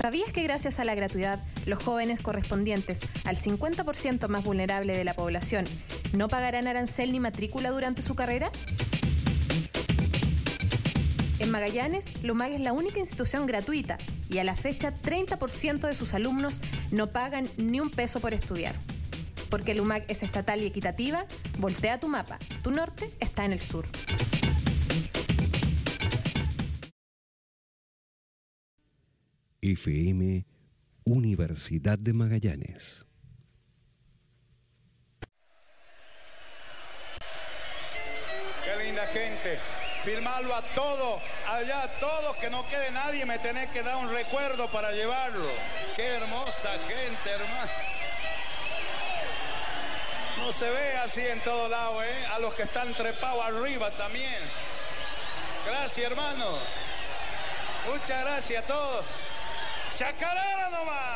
¿Sabías que gracias a la gratuidad, los jóvenes correspondientes al 50% más vulnerable de la población no pagarán arancel ni matrícula durante su carrera? En Magallanes, la UMAG es la única institución gratuita y a la fecha 30% de sus alumnos no pagan ni un peso por estudiar. Porque la UMAG es estatal y equitativa, voltea tu mapa. Tu norte está en el sur. FM Universidad de Magallanes. Qué linda gente. Filmarlo a todos, allá a todos, que no quede nadie, me tenés que dar un recuerdo para llevarlo. Qué hermosa gente, hermano. No se ve así en todo lado, ¿eh? A los que están trepados arriba también. Gracias, hermano. Muchas gracias a todos. ¡Chacarera nomás!